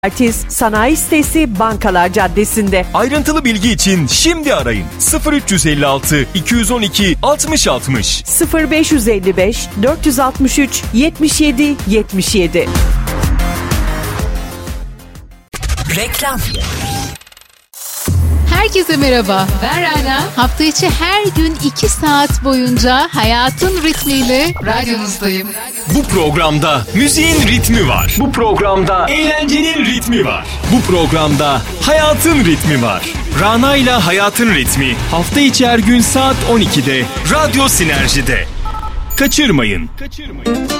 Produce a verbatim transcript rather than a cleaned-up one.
Artis Sanayi Sitesi Bankalar Caddesi'nde. Ayrıntılı bilgi için şimdi arayın sıfır üç elli altı iki yüz on iki altmış altmış sıfır beş elli beş dört yüz altmış üç yetmiş yedi yetmiş yedi. Reklam. Herkese merhaba, ben Rana. Hafta içi her gün iki saat boyunca hayatın ritmiyle radyonuzdayım. Bu programda müziğin ritmi var. Bu programda eğlencenin ritmi var. Bu programda hayatın ritmi var. Rana ile Hayatın Ritmi hafta içi her gün saat on ikide Radyo Sinerji'de. Kaçırmayın. Kaçırmayın.